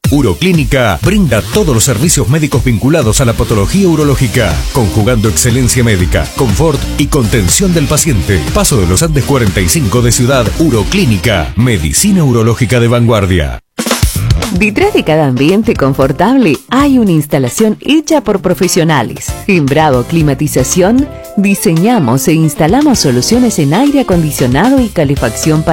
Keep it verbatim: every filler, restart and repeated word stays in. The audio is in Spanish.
Uroclínica brinda todos los servicios médicos vinculados a la patología urológica, conjugando excelencia médica, confort y contención del paciente. Paso de los Andes cuarenta y cinco de Ciudad. Uroclínica, medicina urológica de vanguardia. Detrás de cada ambiente confortable hay una instalación hecha por profesionales. En Bravo Climatización diseñamos e instalamos soluciones en aire acondicionado y calefacción para